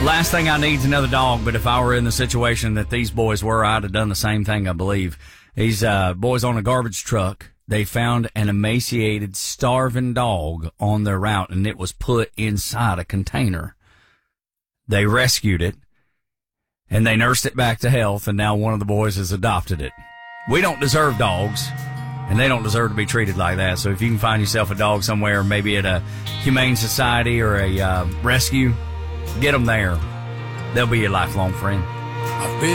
Last thing I need is another dog, but if I were in the situation that these boys were, I'd have done the same thing, I believe. These boys on a garbage truck, they found an emaciated, starving dog on their route, and it was put inside a container. They rescued it, and they nursed it back to health, and now one of the boys has adopted it. We don't deserve dogs, and they don't deserve to be treated like that. So if you can find yourself a dog somewhere, maybe at a humane society or a rescue, get them there. They'll be your lifelong friend.